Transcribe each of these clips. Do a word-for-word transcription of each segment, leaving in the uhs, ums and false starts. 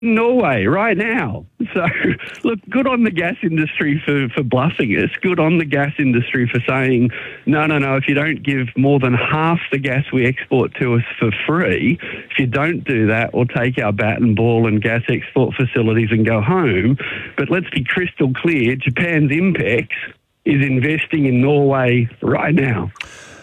Norway right now. So, look, good on the gas industry for, for bluffing us. Good on the gas industry for saying, no, no, no, if you don't give more than half the gas we export to us for free, if you don't do that, we'll take our bat and ball and gas export facilities and go home. But let's be crystal clear, Japan's INPEX is investing in Norway right now.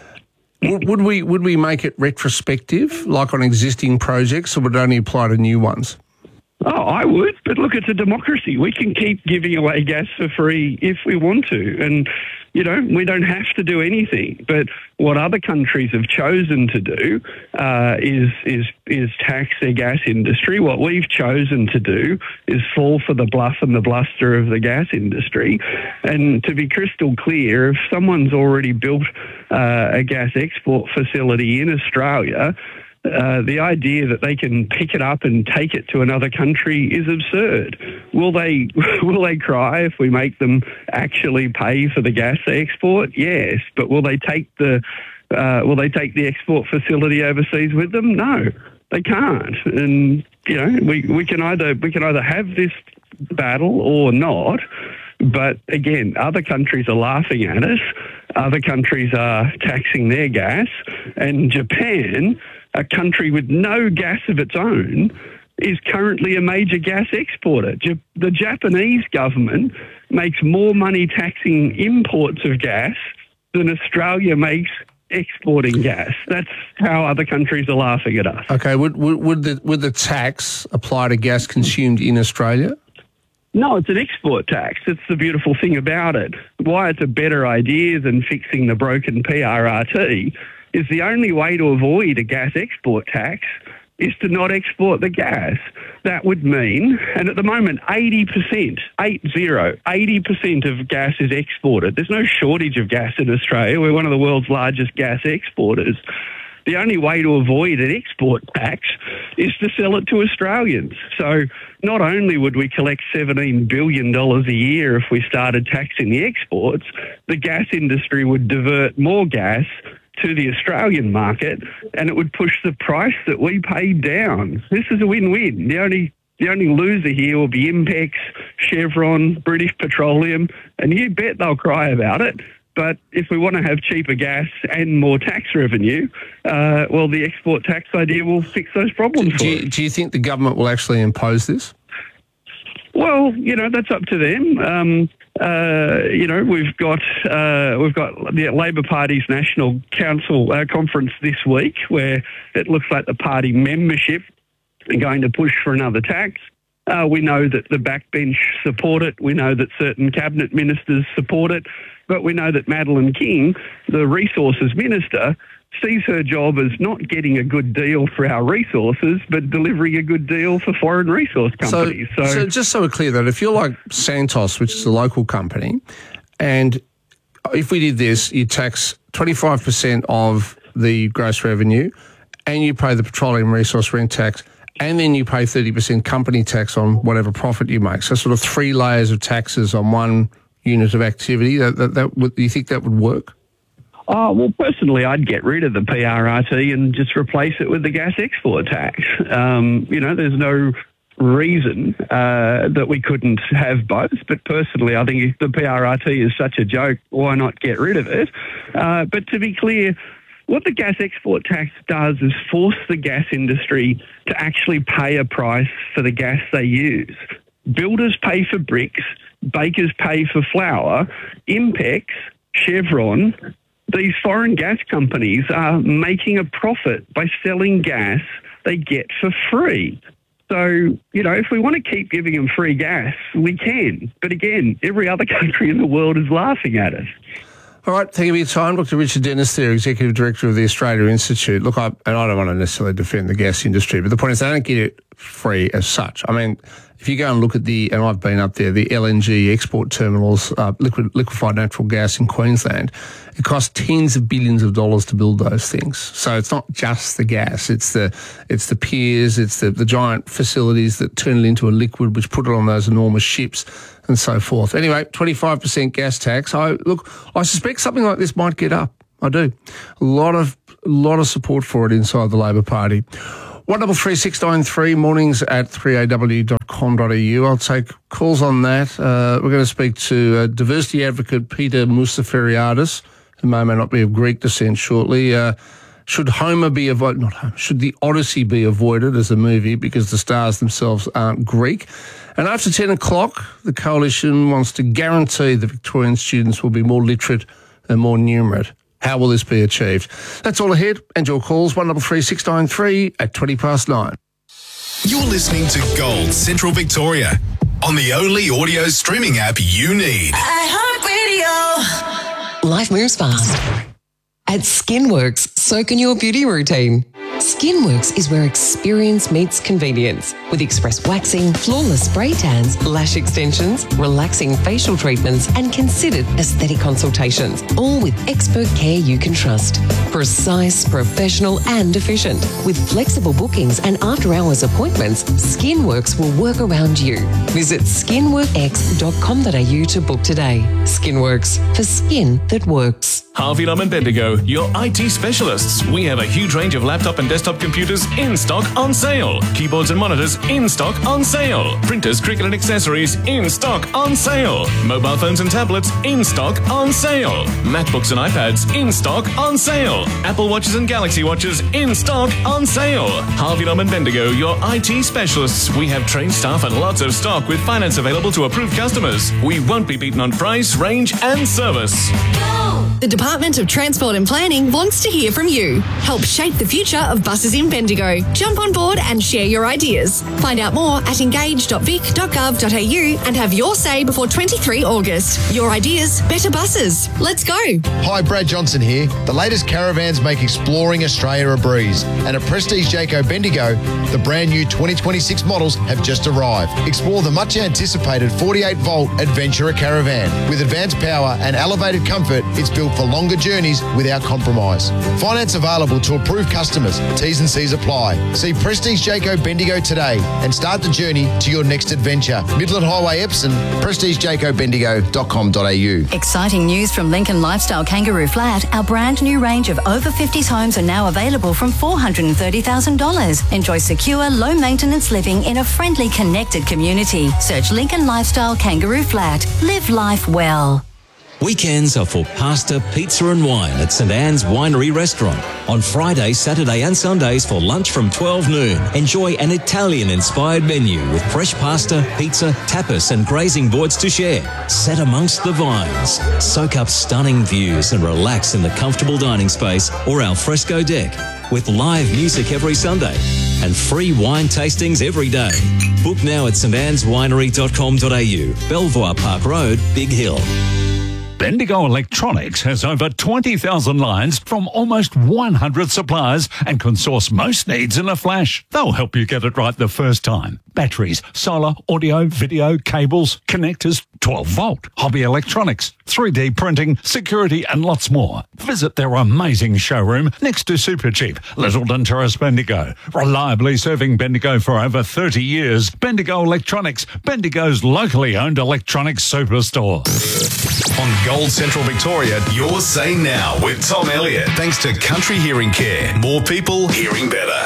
Would we, would we make it retrospective, like on existing projects, or would it only apply to new ones? Oh, I would, but look, it's a democracy. We can keep giving away gas for free if we want to, and, you know, we don't have to do anything. But what other countries have chosen to do uh, is is is tax their gas industry. What we've chosen to do is fall for the bluff and the bluster of the gas industry. And to be crystal clear, if someone's already built uh, a gas export facility in Australia, Uh, the idea that they can pick it up and take it to another country is absurd. Will they will they cry if we make them actually pay for the gas they export? Yes, but will they take the uh, will they take the export facility overseas with them? No, they can't. And you know, we, we can either we can either have this battle or not. But again, other countries are laughing at us. Other countries are taxing their gas, and Japan, a country with no gas of its own, is currently a major gas exporter. J- the Japanese government makes more money taxing imports of gas than Australia makes exporting gas. That's how other countries are laughing at us. Okay, would, would, would, the, would the tax apply to gas consumed in Australia? No, it's an export tax. It's the beautiful thing about it. Why it's a better idea than fixing the broken P R R T is the only way to avoid a gas export tax is to not export the gas. That would mean, and at the moment, eighty percent, eight zero, eighty percent of gas is exported. There's no shortage of gas in Australia. We're one of the world's largest gas exporters. The only way to avoid an export tax is to sell it to Australians. So not only would we collect seventeen billion dollars a year if we started taxing the exports, the gas industry would divert more gas to the Australian market, and it would push the price that we pay down. This is a win-win. The only the only loser here will be INPEX, Chevron, British Petroleum, and you bet they'll cry about it. But if we want to have cheaper gas and more tax revenue, uh, well, the export tax idea will fix those problems do, for do, us. do you think the government will actually impose this? Well, you know, that's up to them. Um, uh, you know, we've got uh, we've got the Labor Party's National Council uh, conference this week, where it looks like the party membership are going to push for another tax. Uh, we know that the backbench support it. We know that certain cabinet ministers support it. But we know that Madeleine King, the resources minister, sees her job as not getting a good deal for our resources, but delivering a good deal for foreign resource companies. So, so, so just so we're clear that if you're like Santos, which is a local company, and if we did this, you tax twenty-five percent of the gross revenue and you pay the petroleum resource rent tax, and then you pay thirty percent company tax on whatever profit you make. So sort of three layers of taxes on one unit of activity. That, that, that would, do you think that would work? Oh, well, personally, I'd get rid of the P R R T and just replace it with the gas export tax. Um, you know, there's no reason uh, that we couldn't have both. But personally, I think if the P R R T is such a joke, why not get rid of it? Uh, but to be clear, what the gas export tax does is force the gas industry to actually pay a price for the gas they use. Builders pay for bricks, bakers pay for flour. INPEX, Chevron, these foreign gas companies are making a profit by selling gas they get for free. So, you know, if we want to keep giving them free gas, we can. But again, every other country in the world is laughing at us. All right, thank you for your time. Doctor Richard Dennis there, Executive Director of the Australia Institute. Look, I, and I don't want to necessarily defend the gas industry, but the point is they don't get it free as such. I mean, if you go and look at the, and I've been up there, the L N G export terminals, uh, liquid, liquefied natural gas in Queensland, it costs tens of billions of dollars to build those things. So it's not just the gas, it's the it's the piers, it's the, the giant facilities that turn it into a liquid which put it on those enormous ships and so forth. Anyway, twenty-five percent gas tax. I look, I suspect something like this might get up. I do. A lot of, a lot of support for it inside the Labor Party. one double three six nine three, mornings at three a w dot com dot a u. I'll take calls on that. Uh, we're going to speak to uh, diversity advocate Peter Mousaferiadis, who may or may not be of Greek descent shortly. Uh, should Homer be avoided? Not Homer. Should the Odyssey be avoided as a movie because the stars themselves aren't Greek? And after ten o'clock, the Coalition wants to guarantee that Victorian students will be more literate and more numerate. How will this be achieved? That's all ahead. And your calls, one double three six nine three at twenty past nine. You're listening to Gold Central Victoria on the only audio streaming app you need. iHeartRadio. Life moves fast. At Skinworks, so can your beauty routine. Skinworks is where experience meets convenience, with express waxing, flawless spray tans, lash extensions, relaxing facial treatments, and considered aesthetic consultations, all with expert care you can trust. Precise, professional, and efficient. With flexible bookings and after-hours appointments, Skinworks will work around you. Visit skinworkx dot com dot a u to book today. Skinworks, for skin that works. Harvey Lum and Bendigo, your I T specialists. We have a huge range of laptop and desktop computers in stock on sale. Keyboards and monitors in stock on sale. Printers, Cricut and accessories in stock on sale. Mobile phones and tablets in stock on sale. MacBooks and iPads in stock on sale. Apple Watches and Galaxy Watches in stock on sale. Harvey Lum and Bendigo, your I T specialists. We have trained staff and lots of stock with finance available to approved customers. We won't be beaten on price, range and service. The Department of Transport and Planning wants to hear from you. Help shape the future of buses in Bendigo. Jump on board and share your ideas. Find out more at engage dot vic dot gov dot a u and have your say before twenty-three August. Your ideas, better buses. Let's go. Hi, Brad Johnson here. The latest caravans make exploring Australia a breeze. And at Prestige Jayco Bendigo, the brand new twenty twenty-six models have just arrived. Explore the much anticipated forty-eight volt Adventurer Caravan. With advanced power and elevated comfort, it's built for longer journeys without compromise. Finance available to approved customers. T's and C's apply. See Prestige Jayco Bendigo today and start the journey to your next adventure. Midland Highway, Epsom, prestige jayco bendigo dot com dot a u. Exciting news from Lincoln Lifestyle Kangaroo Flat. Our brand new range of over fifties homes are now available from four hundred thirty thousand dollars. Enjoy secure, low maintenance living in a friendly, connected community. Search Lincoln Lifestyle Kangaroo Flat. Live life well. Weekends are for pasta, pizza and wine at St Anne's Winery Restaurant. On Friday, Saturday and Sundays for lunch from twelve noon. Enjoy an Italian-inspired menu with fresh pasta, pizza, tapas and grazing boards to share. Set amongst the vines. Soak up stunning views and relax in the comfortable dining space or al fresco deck. With live music every Sunday and free wine tastings every day. Book now at st annes winery dot com dot a u. Belvoir Park Road, Big Hill. Bendigo Electronics has over twenty thousand lines from almost one hundred suppliers and can source most needs in a flash. They'll help you get it right the first time. Batteries, solar, audio, video, cables, connectors, twelve volt, hobby electronics, three D printing, security and lots more. Visit their amazing showroom next to Supercheap, Littleton Terrace, Bendigo. Reliably serving Bendigo for over thirty years. Bendigo Electronics, Bendigo's locally owned electronics superstore. On Gold Central Victoria, your say now with Tom Elliott. Thanks to Country Hearing Care. More people hearing better.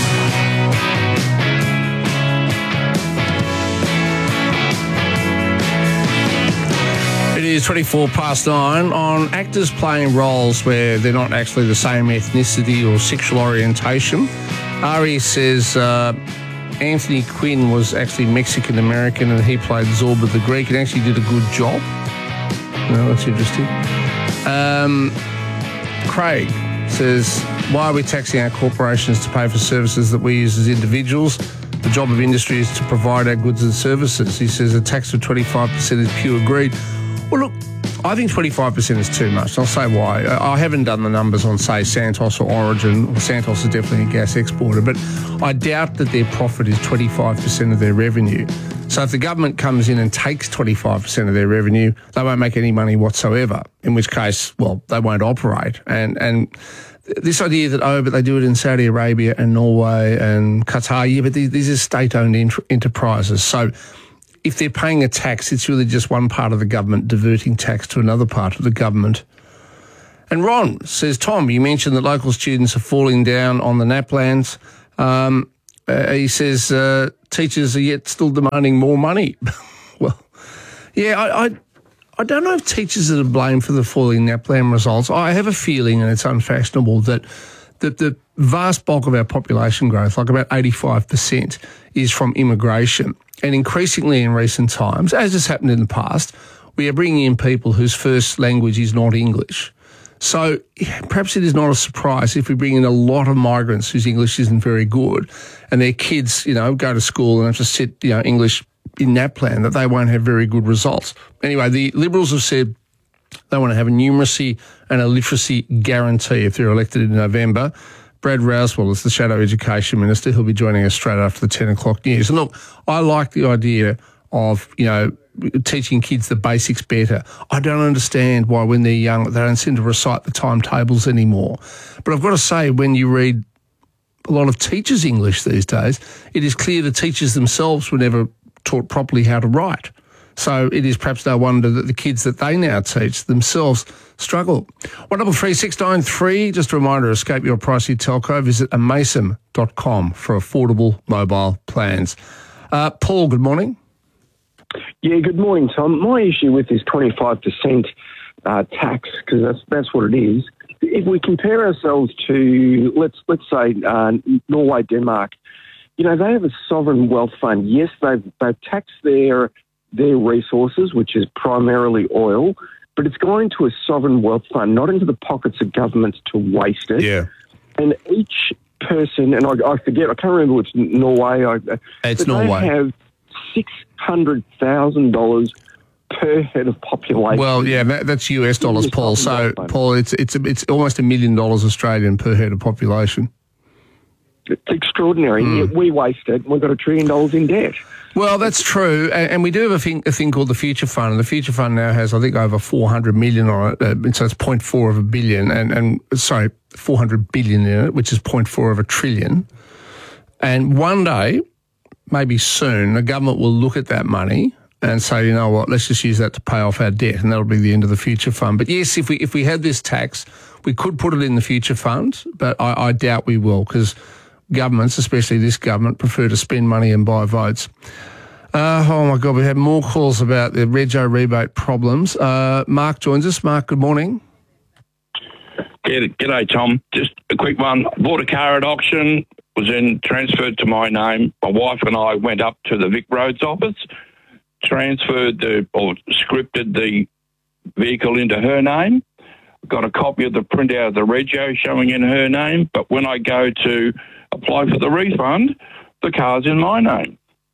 It is twenty-four past nine. On actors playing roles where they're not actually the same ethnicity or sexual orientation, Ari says uh, Anthony Quinn was actually Mexican-American and he played Zorba the Greek and actually did a good job. No, that's interesting. Um, Craig says, why are we taxing our corporations to pay for services that we use as individuals? The job of industry is to provide our goods and services. He says a tax of twenty-five percent is pure greed. Well, look, I think twenty-five percent is too much. I'll say why. I haven't done the numbers on, say, Santos or Origin. Well, Santos is definitely a gas exporter, but I doubt that their profit is twenty-five percent of their revenue. So if the government comes in and takes twenty-five percent of their revenue, they won't make any money whatsoever, in which case, well, they won't operate. And and this idea that, oh, but they do it in Saudi Arabia and Norway and Qatar, yeah, but these, these are state-owned ent- enterprises. So if they're paying a tax, it's really just one part of the government diverting tax to another part of the government. And Ron says, Tom, you mentioned that local students are falling down on the NAPLANs. Um, uh, he says uh, teachers are yet still demanding more money. Well, yeah, I, I I don't know if teachers are to blame for the falling NAPLAN results. I have a feeling, and it's unfashionable, that that the vast bulk of our population growth, like about eighty-five percent, is from immigration. And increasingly in recent times, as has happened in the past, we are bringing in people whose first language is not English. So perhaps it is not a surprise if we bring in a lot of migrants whose English isn't very good and their kids, you know, go to school and have to sit, you know, English in NAPLAN, that they won't have very good results. Anyway, the Liberals have said they want to have a numeracy and a literacy guarantee if they're elected in November. Brad Rouswell is the Shadow Education Minister. He'll be joining us straight after the ten o'clock news. And look, I like the idea of, you know, teaching kids the basics better. I don't understand why when they're young they don't seem to recite the timetables anymore. But I've got to say, when you read a lot of teachers' English these days, it is clear the teachers themselves were never taught properly how to write. So it is perhaps no wonder that the kids that they now teach themselves struggle. one double three six nine three, just a reminder, escape your pricey telco. Visit amasem dot com for affordable mobile plans. Uh, Paul, good morning. Yeah, good morning, Tom. My issue with this twenty-five percent uh, tax, because that's that's what it is. If we compare ourselves to, let's let's say, uh, Norway, Denmark, you know, they have a sovereign wealth fund. Yes, they've, they've taxed their their resources, which is primarily oil, but it's gone into a sovereign wealth fund, not into the pockets of governments to waste it. Yeah. And each person, and I, I forget, I can't remember which Norway. I, it's but Norway. They have six hundred thousand dollars per head of population. Well, yeah, that, that's U S dollars, Paul. So, Paul, it's it's it's almost a million dollars Australian per head of population. It's extraordinary. Mm. Yet we waste it. We've got a trillion dollars in debt. Well, that's true, and, and we do have a thing, a thing called the Future Fund, and the Future Fund now has, I think, over four hundred million on it, uh, so it's zero point four of a billion, and, and sorry, four hundred billion in it, which is zero point four of a trillion. And one day, maybe soon, the government will look at that money and say, you know what, let's just use that to pay off our debt, and that'll be the end of the Future Fund. But yes, if we if we had this tax, we could put it in the Future Fund, but I, I doubt we will, because governments, especially this government, prefer to spend money and buy votes. Uh, oh, my God, we have more calls about the Rego rebate problems. Uh, Mark joins us. Mark, good morning. G'day, g'day, Tom. Just a quick one. Bought a car at auction, was then transferred to my name. My wife and I went up to the Vic Roads office, transferred the, or scripted the vehicle into her name, got a copy of the printout of the Rego showing in her name, but when I go to apply for the refund, the car's in my name.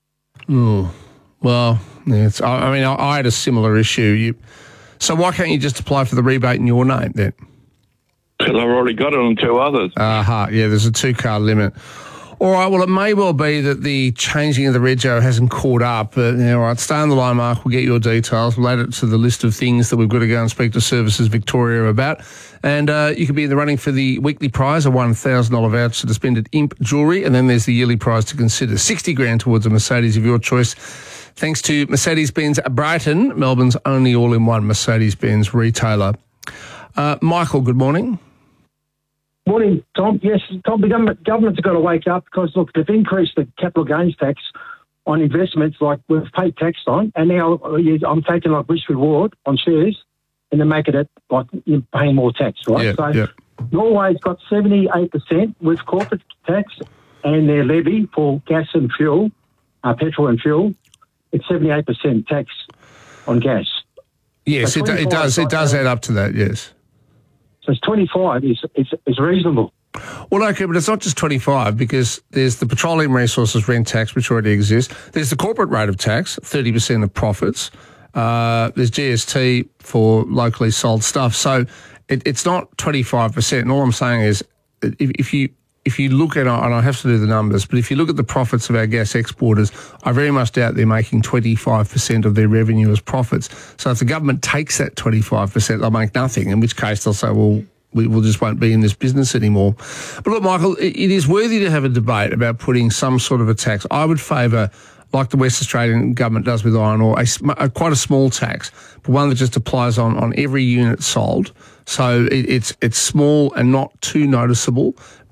Oh, well, yeah, it's, I, I mean, I, I had a similar issue. You, so why can't you just apply for the rebate in your name then? Because I've already got it on two others. Aha, uh-huh, yeah, there's a two-car limit. All right, well, it may well be that the changing of the Rego hasn't caught up. But, yeah, all right, stay on the line, Mark. We'll get your details. We'll add it to the list of things that we've got to go and speak to Services Victoria about. And uh, you could be in the running for the weekly prize, a one thousand dollars voucher to spend at Imp Jewellery. And then there's the yearly prize to consider, sixty grand towards a Mercedes of your choice. Thanks to Mercedes-Benz Brighton, Melbourne's only all-in-one Mercedes-Benz retailer. Uh, Michael, good morning. Morning, Tom. Yes, Tom, the government, government's got to wake up because, look, they've increased the capital gains tax on investments like we've paid tax on, and now I'm taking like risk reward on shares, and they're making it like you're paying more tax, right? Yeah, so yeah. Norway's got seventy-eight percent with corporate tax and their levy for gas and fuel, uh, petrol and fuel. It's seventy-eight percent tax on gas. Yes, so it, it does. It does add up to that, yes. So it's twenty-five is, is, is reasonable. Well, okay, but it's not just twenty-five because there's the petroleum resources rent tax, which already exists. There's the corporate rate of tax, thirty percent of profits. Uh, there's G S T for locally sold stuff. So it, it's not twenty-five percent. And all I'm saying is if, if you if you look at, and I have to do the numbers, but if you look at the profits of our gas exporters, I very much doubt they're making twenty-five percent of their revenue as profits. So if the government takes that twenty-five percent, they'll make nothing, in which case they'll say, well, we will just won't be in this business anymore. But look, Michael, it, it is worthy to have a debate about putting some sort of a tax. I would favour, like the West Australian government does with iron ore, a, a, quite a small tax, but one that just applies on, on every unit sold. So it, it's it's small and not too noticeable,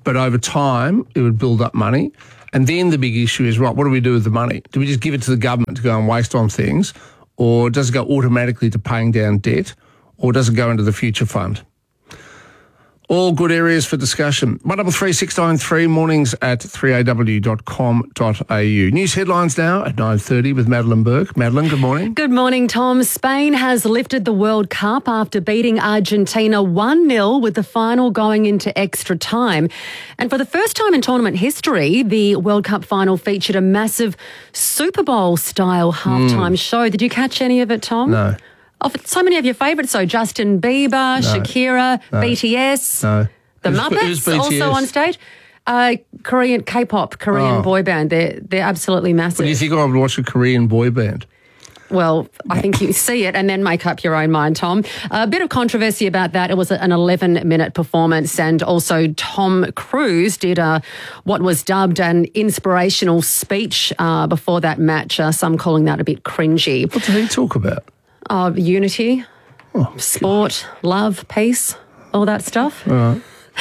but over time it would build up money. And then the big issue is, right, what do we do with the money? Do we just give it to the government to go and waste on things, or does it go automatically to paying down debt, or does it go into the future fund? All good areas for discussion. one double three six nine three, mornings at three a w dot com dot a u. News headlines now at nine thirty with Madeline Burke. Madeline, good morning. Good morning, Tom. Spain has lifted the World Cup after beating Argentina one nil with the final going into extra time. And for the first time in tournament history, the World Cup final featured a massive Super Bowl-style halftime mm. show. Did you catch any of it, Tom? No. Oh, so many of your favourites, so Justin Bieber, no. Shakira, no. B T S, no. the who's, Muppets who's B T S? Also on stage. Uh, Korean K-pop, Korean oh. boy band. They're they're absolutely massive. But do you think I would watch a Korean boy band? Well, I think you see it and then make up your own mind, Tom. A bit of controversy about that. It was an eleven-minute performance, and also Tom Cruise did a, what was dubbed an inspirational speech uh, before that match, uh, some calling that a bit cringy. What did he talk about? Uh, unity, oh, sport, God. love, peace, all that stuff. All right.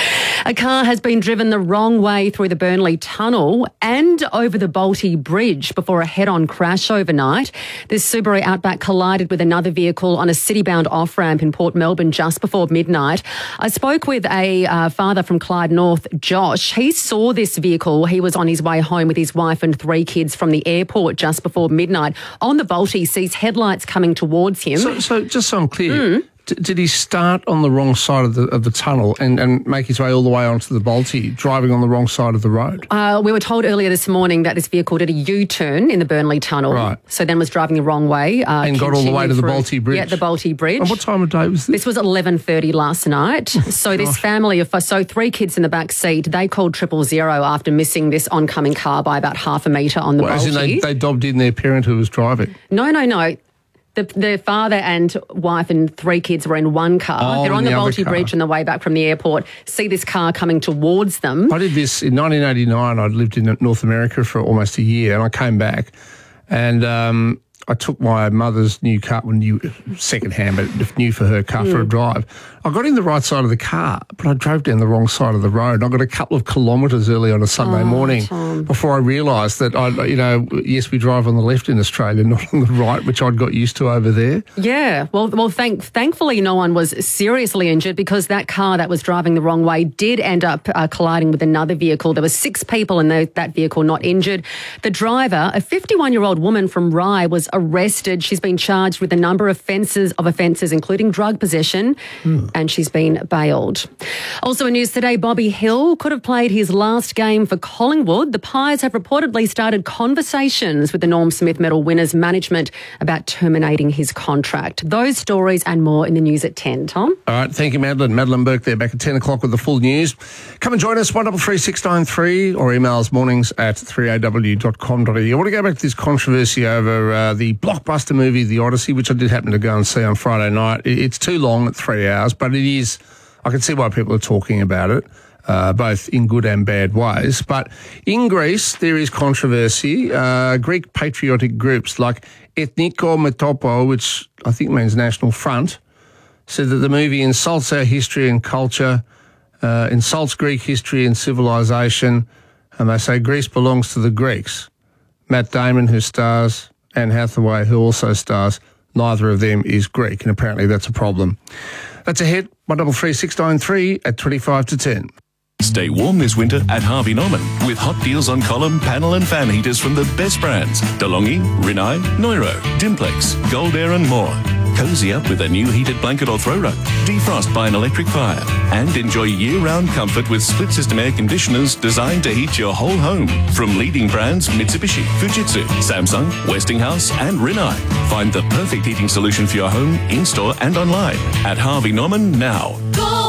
A car has been driven the wrong way through the Burnley Tunnel and over the Balti Bridge before a head-on crash overnight. This Subaru Outback collided with another vehicle on a city-bound off-ramp in Port Melbourne just before midnight. I spoke with a uh, father from Clyde North, Josh. He saw this vehicle. He was on his way home with his wife and three kids from the airport just before midnight. On the Balti, he sees headlights coming towards him. So, so just so I'm clear... Mm. Did he start on the wrong side of the of the tunnel and, and make his way all the way onto the Balti, driving on the wrong side of the road? Uh, we were told earlier this morning that this vehicle did a U-turn in the Burnley Tunnel. Right. So then was driving the wrong way. Uh, and got all the way to the through, Balti Bridge? Yeah, the Balti Bridge. And what time of day was this? This was eleven thirty last night. So this family of, so three kids in the back seat, they called triple zero after missing this oncoming car by about half a metre on the well, Balti. As in they, they dobbed in their parent who was driving? No, no, no. The, the father and wife and three kids were in one car. Oh, They're on the, the Balti Bridge on the way back from the airport, see this car coming towards them. I did this in nineteen eighty-nine. I'd lived in North America for almost a year, and I came back and um, I took my mother's new car, well, new second-hand, but new for her car, mm. for a drive. I got in the right side of the car, but I drove down the wrong side of the road. I got a couple of kilometres early on a Sunday oh, morning Tom. before I realised that, I, you know, yes, we drive on the left in Australia, not on the right, which I'd got used to over there. Yeah, well, well, thank, thankfully no one was seriously injured because that car that was driving the wrong way did end up uh, colliding with another vehicle. There were six people in the, that vehicle not injured. The driver, a fifty-one-year-old woman from Rye, was arrested. She's been charged with a number of offences, of offences, including drug possession. Mm. And she's been bailed. Also in news today, Bobby Hill could have played his last game for Collingwood. The Pies have reportedly started conversations with the Norm Smith Medal winner's management about terminating his contract. Those stories and more in the news at ten. Tom? All right, thank you, Madeline. Madeline Burke there, back at ten o'clock with the full news. Come and join us, one double three six nine three, or emails mornings at three a w dot com dot a u. I want to go back to this controversy over uh, the blockbuster movie, The Odyssey, which I did happen to go and see on Friday night. It's too long at three hours, but it is, I can see why people are talking about it, uh, both in good and bad ways. But in Greece, there is controversy. Uh, Greek patriotic groups like Ethniko Metopo, which I think means National Front, said that the movie insults our history and culture, uh, insults Greek history and civilization, and they say Greece belongs to the Greeks. Matt Damon, who stars, Anne Hathaway, who also stars, neither of them is Greek, and apparently that's a problem. That's ahead, one double three six nine three at twenty-five to ten. Stay warm this winter at Harvey Norman with hot deals on column, panel and fan heaters from the best brands. DeLonghi, Rinnai, Neuro, Dimplex, Gold Air and more. Cozy up with a new heated blanket or throw rug. Defrost by an electric fire. And enjoy year-round comfort with split-system air conditioners designed to heat your whole home. From leading brands Mitsubishi, Fujitsu, Samsung, Westinghouse and Rinnai. Find the perfect heating solution for your home, in-store and online at Harvey Norman now. Go!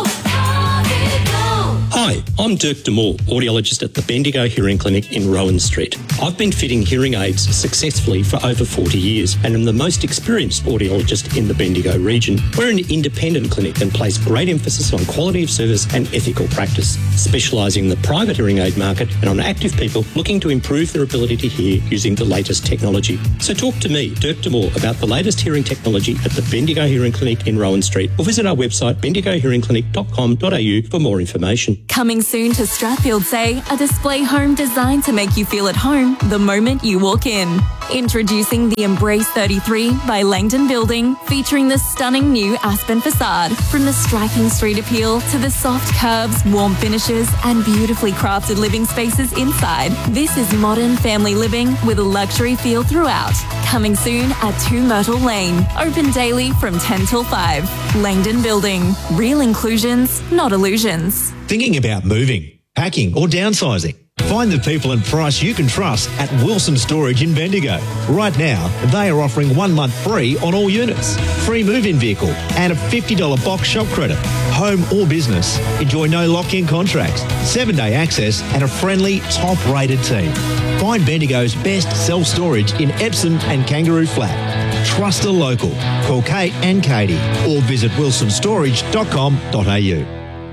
Hi, I'm Dirk Demore, audiologist at the Bendigo Hearing Clinic in Rowan Street. I've been fitting hearing aids successfully for over forty years and am the most experienced audiologist in the Bendigo region. We're an independent clinic and place great emphasis on quality of service and ethical practice, specialising in the private hearing aid market and on active people looking to improve their ability to hear using the latest technology. So talk to me, Dirk Demore, about the latest hearing technology at the Bendigo Hearing Clinic in Rowan Street, or visit our website bendigo hearing clinic dot com dot a u for more information. Coming soon to Strathfield Say, a display home designed to make you feel at home the moment you walk in. Introducing the Embrace thirty-three by Langdon Building, featuring the stunning new Aspen facade. From the striking street appeal to the soft curves, warm finishes, and beautifully crafted living spaces inside. This is modern family living with a luxury feel throughout. Coming soon at two Myrtle Lane. Open daily from ten till five. Langdon Building. Real inclusions, not illusions. Thinking about moving, packing or downsizing? Find the people and price you can trust at Wilson Storage in Bendigo. Right now, they are offering one month free on all units, free move-in vehicle and a fifty dollars box shop credit. Home or business, enjoy no lock-in contracts, seven-day access and a friendly, top-rated team. Find Bendigo's best self-storage in Epsom and Kangaroo Flat. Trust a local. Call Kate and Katie or visit wilson storage dot com dot a u.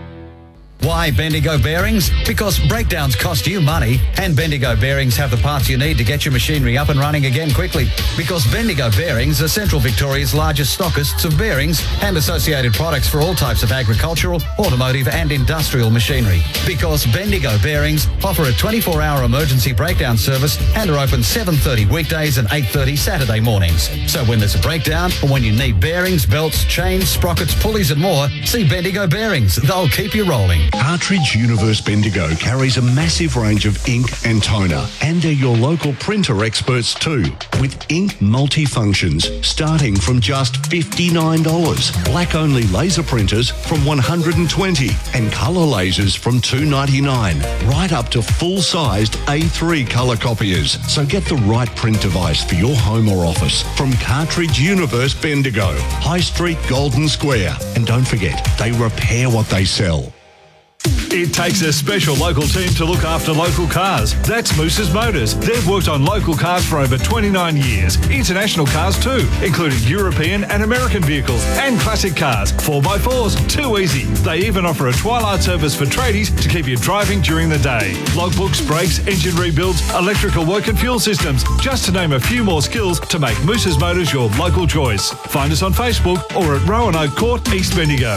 Why Bendigo Bearings? Because breakdowns cost you money, and Bendigo Bearings have the parts you need to get your machinery up and running again quickly. Because Bendigo Bearings are Central Victoria's largest stockists of bearings and associated products for all types of agricultural, automotive and industrial machinery. Because Bendigo Bearings offer a twenty-four hour emergency breakdown service and are open seven thirty weekdays and eight thirty Saturday mornings. So when there's a breakdown or when you need bearings, belts, chains, sprockets, pulleys and more, see Bendigo Bearings. They'll keep you rolling. Cartridge Universe Bendigo carries a massive range of ink and toner, and they're your local printer experts too, with ink multifunctions starting from just fifty-nine dollars, black-only laser printers from one hundred twenty dollars, and colour lasers from two ninety-nine, right up to full-sized A three colour copiers. So get the right print device for your home or office from Cartridge Universe Bendigo, High Street, Golden Square. And don't forget, they repair what they sell. It takes a special local team to look after local cars. That's Moose's Motors. They've worked on local cars for over twenty-nine years. International cars too, including European and American vehicles and classic cars. four by fours, too easy. They even offer a twilight service for tradies to keep you driving during the day. Logbooks, brakes, engine rebuilds, electrical work and fuel systems. Just to name a few more skills to make Moose's Motors your local choice. Find us on Facebook or at Roanoke Court, East Bendigo.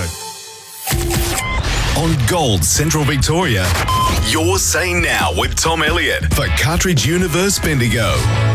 On Gold Central Victoria, Your Say Now with Tom Elliott for Cartridge Universe Bendigo.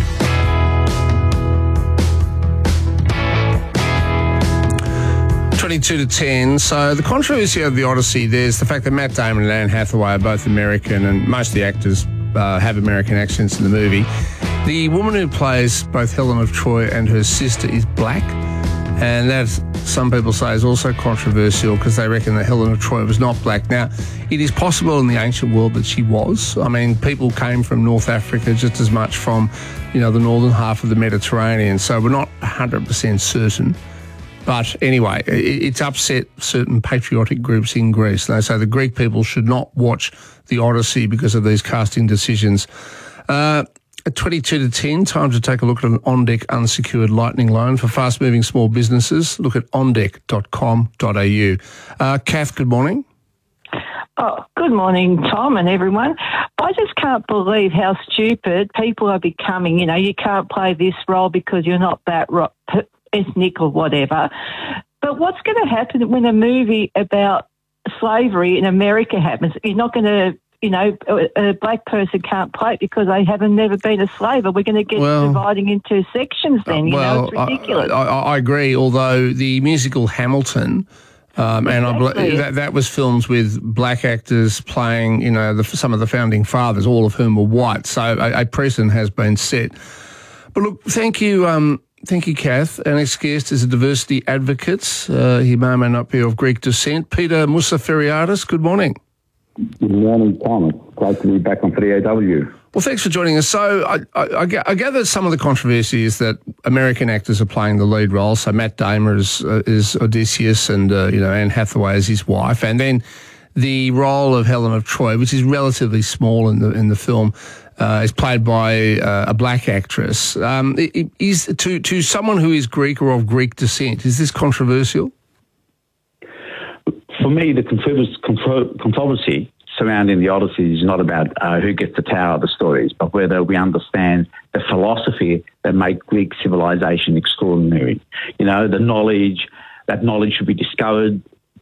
twenty-two to ten. So the controversy of the Odyssey, there's the fact that Matt Damon and Anne Hathaway are both American, and most of the actors uh, have American accents in the movie. The woman who plays both Helen of Troy and her sister is black, and that, some people say, is also controversial because they reckon that Helen of Troy was not black. Now, it is possible in the ancient world that she was. I mean, people came from North Africa just as much from, you know, the northern half of the Mediterranean, so we're not one hundred percent certain. But anyway, it's upset certain patriotic groups in Greece. They say the Greek people should not watch the Odyssey because of these casting decisions. Uh, At twenty-two to ten, time to take a look at an OnDeck unsecured lightning loan for fast-moving small businesses. Look at on deck dot com dot a u. Uh, Kath, good morning. Oh, good morning, Tom and everyone. I just can't believe how stupid people are becoming. You know, you can't play this role because you're not that ro- ethnic or whatever. But what's going to happen when a movie about slavery in America happens? You're not going to... You know, a black person can't play it because they haven't never been a slave. Are we going to get well, dividing into sections then? You well, know, it's ridiculous. I, I, I agree, although the musical Hamilton, um, and exactly. I, that, that was filmed with black actors playing, you know, the, some of the founding fathers, all of whom were white. So a, a precedent has been set. But look, thank you, um, thank you, Kath. Our next guest is a diversity advocate. Uh, he may or may not be of Greek descent. Peter Musafiriadis, good morning. Good morning, Tom. It's great to be back on three A W. Well, thanks for joining us. So I, I, I gather some of the controversy is that American actors are playing the lead role. So Matt Damon is, uh, is Odysseus and, uh, you know, Anne Hathaway is his wife. And then the role of Helen of Troy, which is relatively small in the in the film, uh, is played by uh, a black actress. Um, is to, to someone who is Greek or of Greek descent, is this controversial? For me, the controversy surrounding the Odyssey is not about uh, who gets the tower of the stories, but whether we understand the philosophy that made Greek civilization extraordinary. You know, the knowledge, that knowledge should be discovered,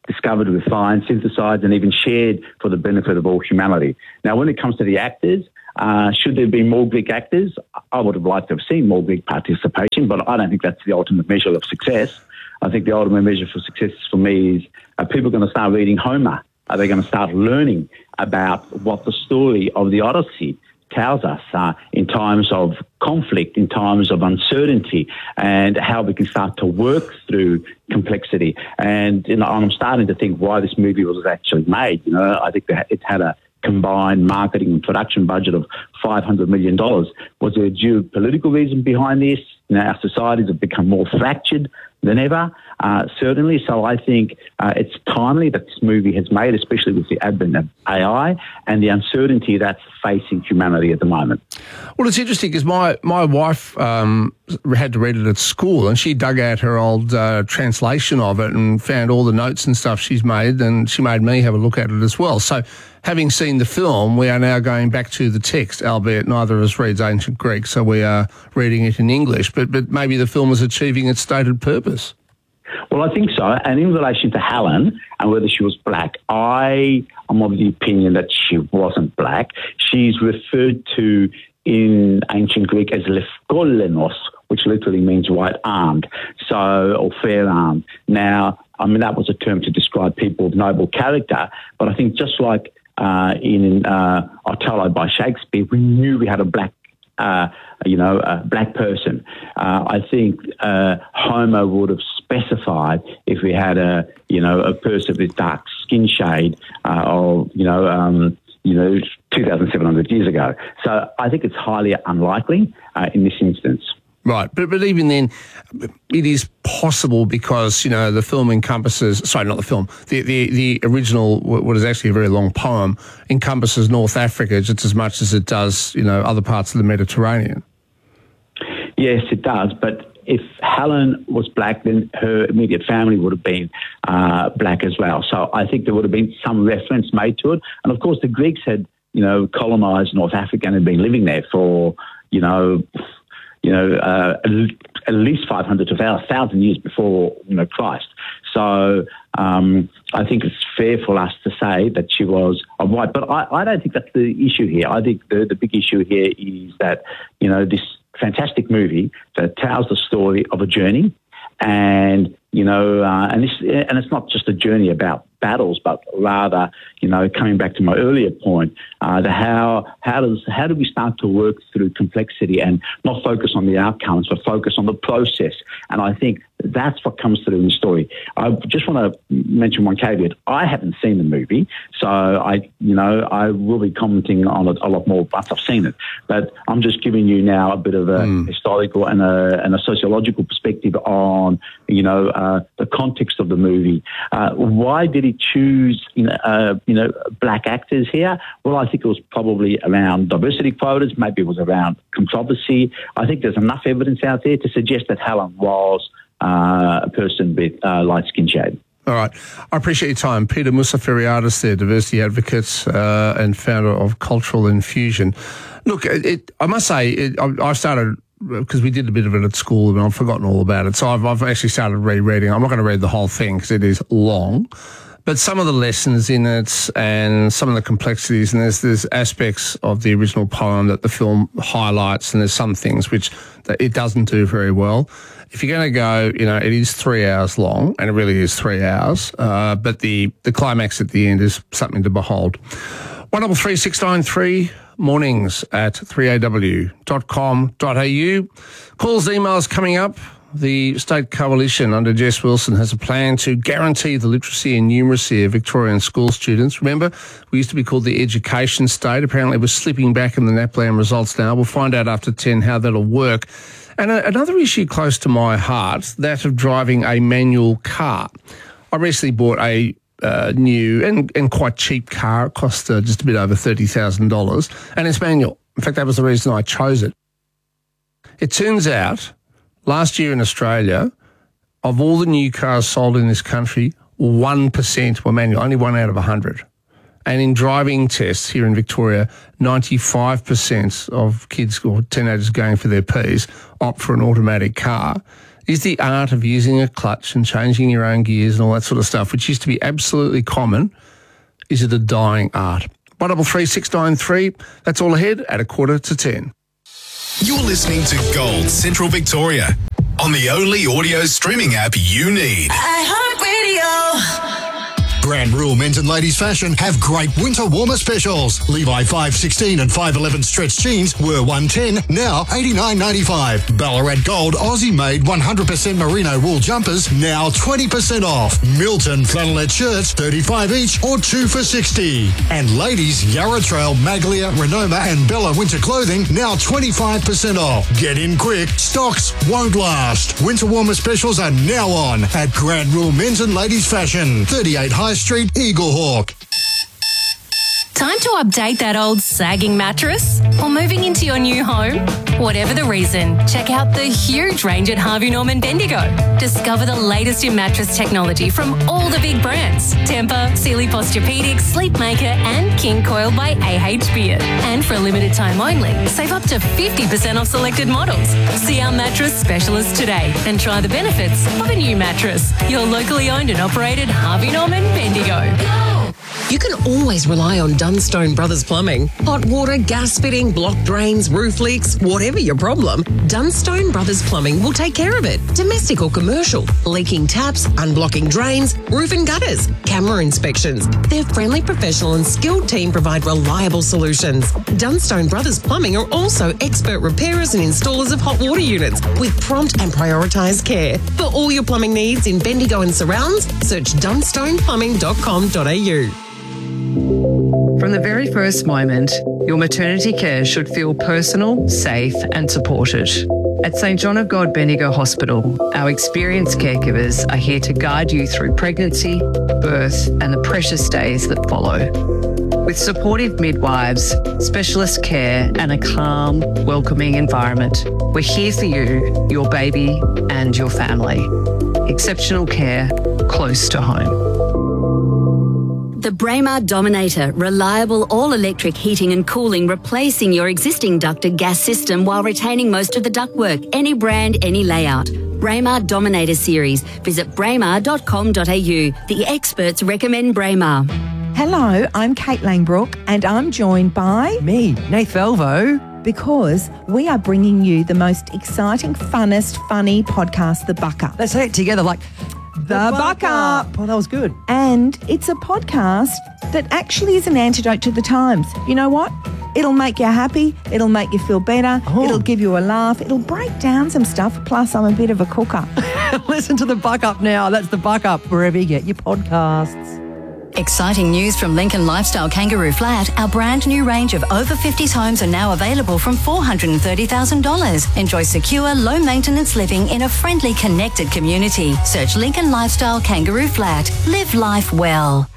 discovered, refined, synthesized, and even shared for the benefit of all humanity. Now, when it comes to the actors, uh, should there be more Greek actors? I would have liked to have seen more Greek participation, but I don't think that's the ultimate measure of success. I think the ultimate measure for success for me is, are people going to start reading Homer? Are they going to start learning about what the story of the Odyssey tells us uh, in times of conflict, in times of uncertainty, and how we can start to work through complexity? And, you know, I'm starting to think why this movie was actually made. You know, I think that it had a combined marketing and production budget of five hundred million dollars. Was there a geopolitical reason behind this? You know, our societies have become more fractured than ever, uh, certainly. So I think uh, it's timely that this movie has made, especially with the advent of A I and the uncertainty that's facing humanity at the moment. Well, it's interesting because my, my wife um, had to read it at school, and she dug out her old uh, translation of it and found all the notes and stuff she's made, and she made me have a look at it as well. So having seen the film, we are now going back to the text, albeit neither of us reads ancient Greek, so we are reading it in English. But, but maybe the film is achieving its stated purpose. Well, I think so. And in relation to Helen and whether she was black, I am of the opinion that she wasn't black. She's referred to in ancient Greek as lefkolenos, which literally means white-armed, so, or fair-armed. Now, I mean, that was a term to describe people of noble character, but I think just like uh, in uh, Othello by Shakespeare, we knew we had a black Uh, you know, a black person. Uh, I think uh, Homer would have specified if we had a, you know, a person with dark skin shade, uh, or you know, um, you know, two thousand seven hundred years ago. So I think it's highly unlikely uh, in this instance. Right, but but even then, it is possible because, you know, the film encompasses, sorry, not the film, the, the, the original, what is actually a very long poem, encompasses North Africa just as much as it does, you know, other parts of the Mediterranean. Yes, it does, but if Helen was black, then her immediate family would have been uh, black as well. So I think there would have been some reference made to it. And of course, the Greeks had, you know, colonised North Africa and had been living there for, you know, you know, uh, at least five hundred to one thousand years before, you know, Christ. So um, I think it's fair for us to say that she was a white. But I, I don't think that's the issue here. I think the, the big issue here is that, you know, this fantastic movie that tells the story of a journey, and, you know, uh, and, this, and it's not just a journey about battles, but rather, you know, coming back to my earlier point, uh, the how how does how do we start to work through complexity and not focus on the outcomes, but focus on the process? And I think that's what comes through in the story. I just want to mention one caveat. I haven't seen the movie, so I, you know, I will be commenting on it a lot more once I've seen it. But I'm just giving you now a bit of a mm. historical and a, and a sociological perspective on, you know, uh, the context of the movie. Uh, why did he choose, you know, uh, you know, black actors here? Well, I think it was probably around diversity quotas. Maybe it was around controversy. I think there's enough evidence out there to suggest that Helen was uh, a person with uh, light skin shade. All right. I appreciate your time. Peter Musafiriadis there, diversity advocate uh, and founder of Cultural Infusion. Look, it, it, I must say, it, I, I started, because we did a bit of it at school and I've forgotten all about it, so I've, I've actually started rereading. I'm not going to read the whole thing because it is long, but some of the lessons in it and some of the complexities, and there's, there's aspects of the original poem that the film highlights, and there's some things which it doesn't do very well. If you're going to go, you know, it is three hours long, and it really is three hours, uh, but the, the climax at the end is something to behold. one double three six nine three mornings at three a w dot com dot a u. Calls, emails coming up. The State Coalition under Jess Wilson has a plan to guarantee the literacy and numeracy of Victorian school students. Remember, we used to be called the Education State. Apparently we're slipping back in the NAPLAN results now. We'll find out after ten how that'll work. And a, another issue close to my heart, that of driving a manual car. I recently bought a uh, new and, and quite cheap car. It cost uh, just a bit over thirty thousand dollars, and it's manual. In fact, that was the reason I chose it. It turns out, last year in Australia, of all the new cars sold in this country, one percent were manual, only one out of one hundred. And in driving tests here in Victoria, ninety-five percent of kids or teenagers going for their Ps opt for an automatic car. Is the art of using a clutch and changing your own gears and all that sort of stuff, which used to be absolutely common, is it a dying art? one double three six nine three. That's all ahead at a quarter to ten. You're listening to Gold Central Victoria on the only audio streaming app you need. iHeartRadio. Grand Rule Men's and Ladies Fashion have great winter warmer specials. Levi five sixteen and five eleven stretch jeans were one ten, now eighty-nine ninety-five. Ballarat Gold Aussie made one hundred percent merino wool jumpers, now twenty percent off. Milton flannelette shirts, thirty-five each or two for sixty. And ladies Yarra Trail, Maglia, Renoma and Bella winter clothing, now twenty-five percent off. Get in quick, stocks won't last. Winter warmer specials are now on at Grand Rule Men's and Ladies Fashion, thirty-eight High Street, Eagle Hawk. Time to update that old sagging mattress? Or moving into your new home? Whatever the reason, check out the huge range at Harvey Norman Bendigo. Discover the latest in mattress technology from all the big brands. Tempur, Sealy Posturepedic, Sleepmaker and King Coil by A H Beard. And for a limited time only, save up to fifty percent off selected models. See our mattress specialist today and try the benefits of a new mattress. Your locally owned and operated Harvey Norman Bendigo. You can always rely on Dunstone Brothers Plumbing. Hot water, gas fitting, block drains, roof leaks, whatever your problem, Dunstone Brothers Plumbing will take care of it. Domestic or commercial, leaking taps, unblocking drains, roof and gutters, camera inspections. Their friendly, professional and skilled team provide reliable solutions. Dunstone Brothers Plumbing are also expert repairers and installers of hot water units with prompt and prioritised care. For all your plumbing needs in Bendigo and surrounds, search dunstone plumbing dot com dot a u. From the very first moment, your maternity care should feel personal, safe and supported. At Saint John of God Bendigo Hospital, our experienced caregivers are here to guide you through pregnancy, birth and the precious days that follow. With supportive midwives, specialist care and a calm, welcoming environment, we're here for you, your baby and your family. Exceptional care close to home. The Braemar Dominator, reliable all-electric heating and cooling, replacing your existing ducted gas system while retaining most of the ductwork. Any brand, any layout. Braemar Dominator Series. Visit braemar dot com dot a u. The experts recommend Braemar. Hello, I'm Kate Langbrook and I'm joined by... Me, Nath Velvo. Because we are bringing you the most exciting, funnest, funny podcast, The Buck Up. Let's say it together like... The, the Buck, Buck Up. Up. Well, that was good. And it's a podcast that actually is an antidote to the times. You know what? It'll make you happy. It'll make you feel better. Oh. It'll give you a laugh. It'll break down some stuff. Plus, I'm a bit of a cooker. Listen to The Buck Up now. That's The Buck Up, wherever you get your podcasts. Exciting news from Lincoln Lifestyle Kangaroo Flat. Our brand new range of over fifties homes are now available from four hundred thirty thousand dollars. Enjoy secure, low maintenance living in a friendly, connected community. Search Lincoln Lifestyle Kangaroo Flat. Live life well.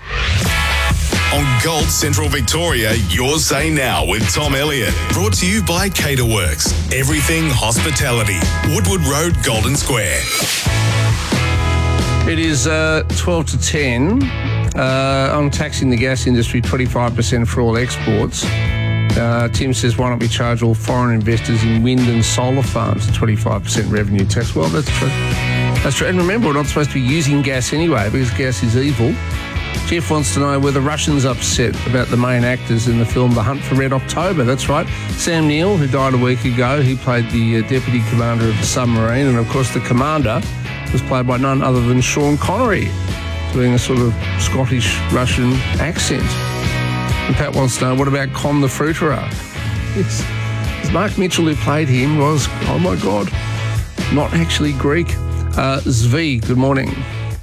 On Gold Central Victoria, Your Say Now with Tom Elliott. Brought to you by Caterworks. Everything hospitality. Woodward Road, Golden Square. It is uh, twelve to ten. Uh, on taxing the gas industry, twenty-five percent for all exports. Uh, Tim says, why don't we charge all foreign investors in wind and solar farms a twenty-five percent revenue tax? Well, that's true. That's true. And remember, we're not supposed to be using gas anyway because gas is evil. Jeff wants to know whether Russians upset about the main actors in the film The Hunt for Red October. That's right. Sam Neill, who died a week ago, he played the uh, deputy commander of the submarine. And, of course, the commander was played by none other than Sean Connery, doing a sort of Scottish-Russian accent. And Pat wants to know, what about Con the Fruiterer? Yes. Mark Mitchell, who played him, was, oh my God, not actually Greek. Uh, Zvi, good morning.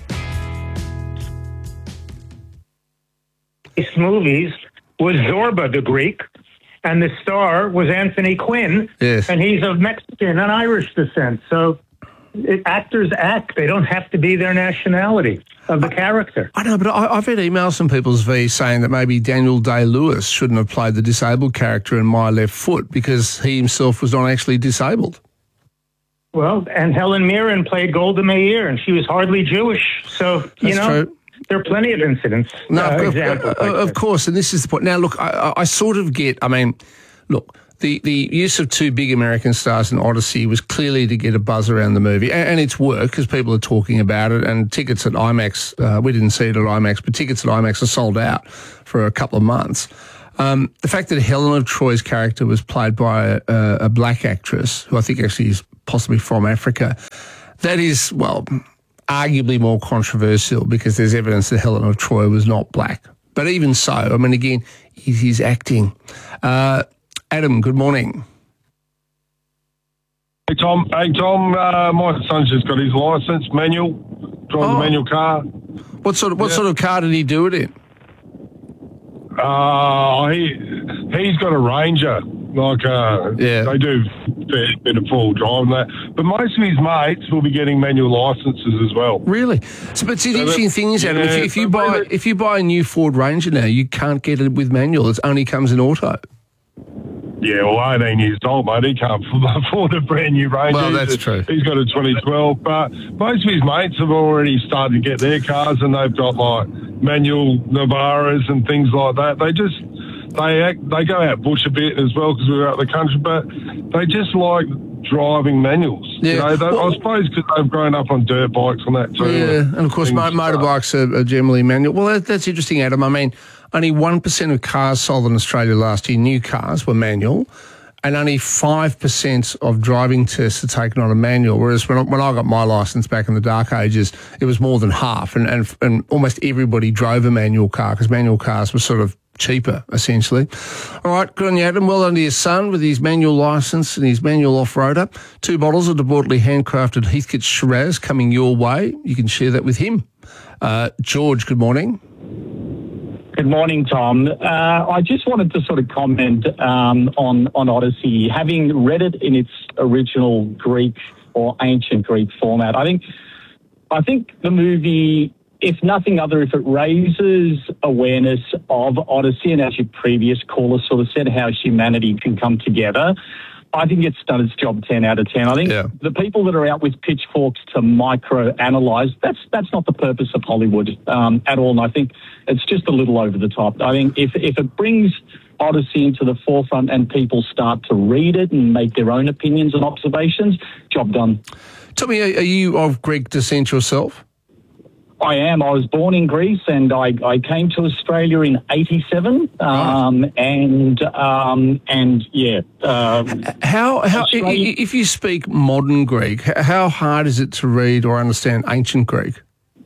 These movies was Zorba the Greek, and the star was Anthony Quinn, yes. And he's of Mexican and Irish descent. So it, actors act. They don't have to be their nationality of the character. I know, but I, I've had emails from people's V saying that maybe Daniel Day-Lewis shouldn't have played the disabled character in My Left Foot because he himself was not actually disabled. Well, and Helen Mirren played Golda Meir, and she was hardly Jewish. So, you That's know, true. There are plenty of incidents. No, uh, of, examples uh, like of this. course, and this is the point. Now, look, I, I sort of get, I mean, look, the, the use of two big American stars in Odyssey was clearly to get a buzz around the movie, and, and it's worked because people are talking about it, and tickets at IMAX, uh, we didn't see it at IMAX, but tickets at IMAX are sold out for a couple of months. Um, the fact that Helen of Troy's character was played by a, a black actress, who I think actually is possibly from Africa, that is, well, arguably more controversial because there's evidence that Helen of Troy was not black. But even so, I mean, again, it is acting. Uh, Adam, good morning. Hey, Tom. Hey, Tom, uh, my son's just got his licence, manual, drives Oh. a manual car. What sort of what Yeah. sort of car did he do it in? Uh, he, he's got a Ranger. Like, uh, yeah. they do a fair bit of full drive and that. But most of his mates will be getting manual licences as well. Really? So, but see, the So interesting that- thing is, Adam, if, yeah, you, if you so buy really- if you buy a new Ford Ranger now, you can't get it with manual. It only comes in auto. Yeah, well, eighteen years old, mate. He can't afford a brand new Ranger. Well, that's He's- true. He's got a twenty twelve, but most of his mates have already started to get their cars, and they've got like manual Navaras and things like that. They just they act, they go out bush a bit as well because we're out of the country, but they just like driving manuals. Yeah. You know, they, I suppose because they've grown up on dirt bikes and that too. Yeah, and of course, Things mo- like motorbikes are, are generally manual. Well, that, that's interesting, Adam. I mean, only one percent of cars sold in Australia last year, new cars, were manual, and only five percent of driving tests are taken on a manual, whereas when I, when I got my licence back in the dark ages, it was more than half, and, and, and almost everybody drove a manual car because manual cars were sort of cheaper, essentially. All right, good on you, Adam. Well done to your son with his manual licence and his manual off-roader. Two bottles of deliberately handcrafted Heathcote Shiraz coming your way. You can share that with him. Uh, George, good morning. Good morning, Tom. Uh, I just wanted to sort of comment um, on, on Odyssey. Having read it in its original Greek or ancient Greek format, I think I think the movie, if nothing other, if it raises awareness of Odyssey, and as your previous caller sort of said, how humanity can come together, I think it's done its job ten out of ten. I think Yeah. the people that are out with pitchforks to micro-analyse, that's, that's not the purpose of Hollywood um, at all, and I think it's just a little over the top. I think if, if it brings Odyssey into the forefront and people start to read it and make their own opinions and observations, job done. Tommy, are, are you of Greek descent yourself? I am. I was born in Greece, and I, I came to Australia in eighty-seven. Um, and um, and yeah. Um, How how i- Australia- i- if you speak modern Greek, h- how hard is it to read or understand ancient Greek?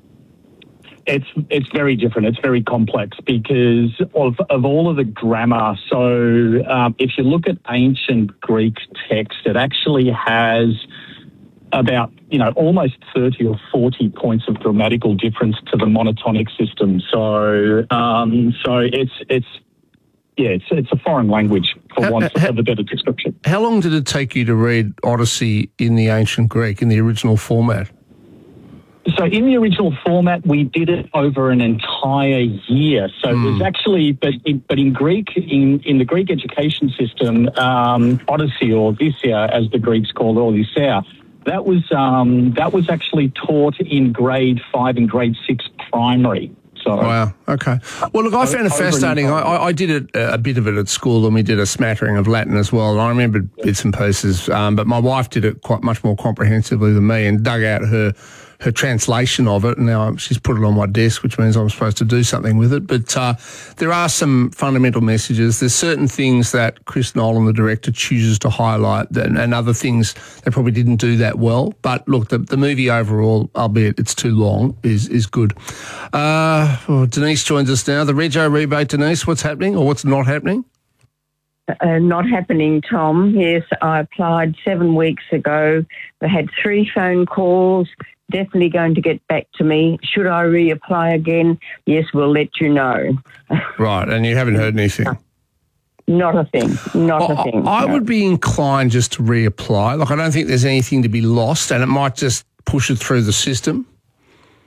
It's it's very different. It's very complex because of of all of the grammar. So um, if you look at ancient Greek text, it actually has about, you know, almost thirty or forty points of grammatical difference to the monotonic system. So um, so it's it's yeah, it's it's a foreign language for want of a better description. How long did it take you to read Odyssey in the ancient Greek, in the original format? So in the original format, we did it over an entire year. So it was actually, but in, but in Greek, in, in the Greek education system, um, Odyssey or Odysseia, as the Greeks call it, or Odysseia, that was um, that was actually taught in grade five and grade six primary. So Wow. Okay. Well, look, I found it Over and fascinating. I, I I did it, uh, a bit of it at school, and we did a smattering of Latin as well. And I remembered bits and pieces, um, but my wife did it quite much more comprehensively than me, and dug out her her translation of it. And now she's put it on my desk, which means I'm supposed to do something with it. But uh, there are some fundamental messages. There's certain things that Chris Nolan, the director, chooses to highlight, and, and other things they probably didn't do that well. But look, the, the movie overall, albeit it's too long, is is good. Uh, oh, Denise joins us now. The Rego rebate, Denise. What's happening or what's not happening? Uh, not happening, Tom. Yes, I applied seven weeks ago. We had three phone calls. Definitely going to get back to me. Should I reapply again? Yes, we'll let you know. Right, and you haven't heard anything? Not a thing. Not a thing. I no. would be inclined just to reapply. Like, I don't think there's anything to be lost, and it might just push it through the system.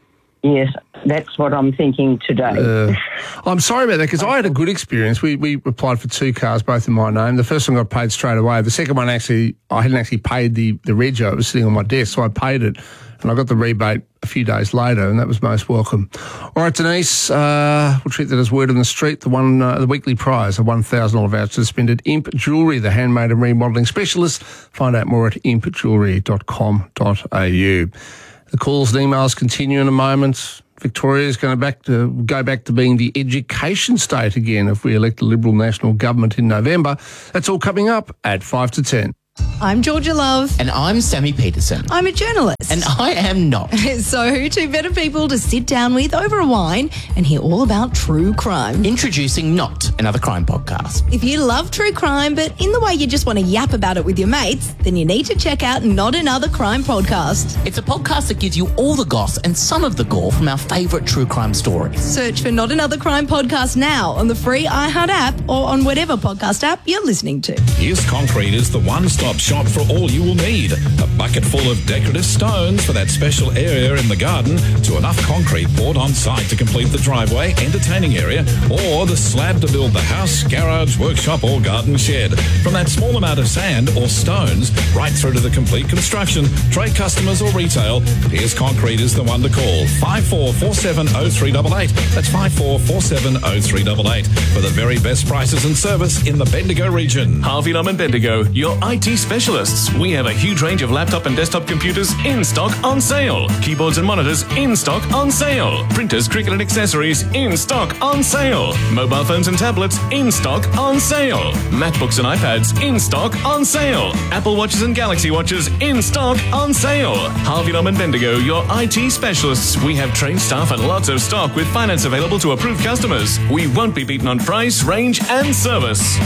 Yes, that's what I'm thinking today. Uh, I'm sorry about that because I had a good experience. We we applied for two cars, both in my name. The first one got paid straight away. The second one, actually, I hadn't actually paid the, the rego. It was sitting on my desk, so I paid it. And I got the rebate a few days later, and that was most welcome. All right, Denise, uh, we'll treat that as word on the street. The one, uh, the weekly prize, a one thousand dollars voucher to spend at Imp Jewellery, the handmade and remodelling specialist. Find out more at imp jewellery dot com dot a u. The calls and emails continue in a moment. Victoria is going to back to go back to being the education state again if we elect a Liberal National Government in November. That's all coming up at five to ten. I'm Georgia Love. And I'm Sammy Peterson. I'm a journalist. And I am not. So who two better people to sit down with over a wine and hear all about true crime? Introducing Not, another crime podcast. If you love true crime, but in the way you just want to yap about it with your mates, then you need to check out Not Another Crime Podcast. It's a podcast that gives you all the goss and some of the gore from our favourite true crime stories. Search for Not Another Crime Podcast now on the free iHeart app or on whatever podcast app you're listening to. Pierce Concrete is the one-stop shop for all you will need. A bucket full of decorative stones for that special area in the garden, to enough concrete poured on site to complete the driveway, entertaining area, or the slab to build the house, garage, workshop or garden shed. From that small amount of sand or stones right through to the complete construction, trade customers or retail, Pierce Concrete is the one to call. five four four seven oh three eight eight. That's five four four seven oh three eight eight for the very best prices and service in the Bendigo region. Harvey Norman Bendigo, your I T specialists. We have a huge range of laptop and desktop computers in stock on sale. Keyboards and monitors in stock on sale. Printers, Cricut and accessories in stock on sale. Mobile phones and tablets in stock on sale. MacBooks and iPads in stock on sale. Apple Watches and Galaxy Watches in stock on sale. Harvey Norman Bendigo, your I T specialists. We have trained staff and lots of stock with finance available to approved customers. We won't be beaten on price, range and service.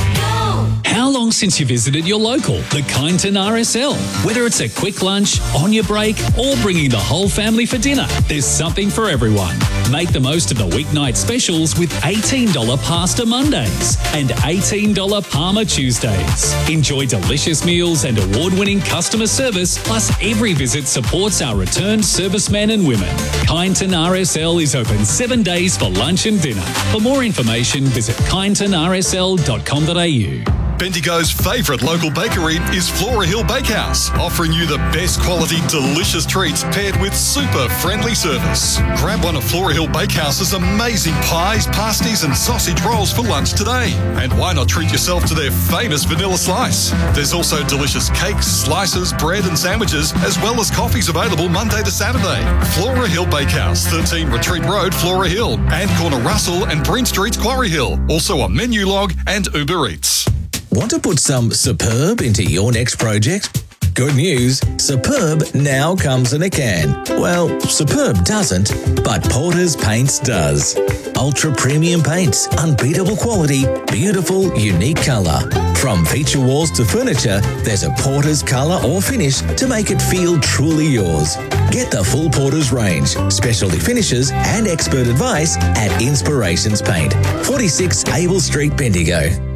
How long since you visited your local, the Kyneton R S L? Whether it's a quick lunch, on your break, or bringing the whole family for dinner, there's something for everyone. Make the most of the weeknight specials with eighteen dollars Pasta Mondays and eighteen dollars Parma Tuesdays. Enjoy delicious meals and award-winning customer service, plus every visit supports our returned servicemen and women. Kyneton R S L is open seven days for lunch and dinner. For more information, visit kyneton r s l dot com dot a u. Bendigo's favourite local bakery is Flora Hill Bakehouse, offering you the best quality, delicious treats paired with super friendly service. Grab one of Flora Hill Bakehouse's amazing pies, pasties and sausage rolls for lunch today. And why not treat yourself to their famous vanilla slice? There's also delicious cakes, slices, bread and sandwiches, as well as coffees available Monday to Saturday. Flora Hill Bakehouse, thirteen Retreat Road, Flora Hill, and corner Russell and Breen Streets, Quarry Hill. Also on Menu Log and Uber Eats. Want to put some superb into your next project? Good news, Superb now comes in a can. Well, Superb doesn't, but Porter's Paints does. Ultra premium paints, unbeatable quality, beautiful, unique colour. From feature walls to furniture, there's a Porter's colour or finish to make it feel truly yours. Get the full Porter's range, specialty finishes and expert advice at Inspirations Paint, forty-six Abel Street, Bendigo.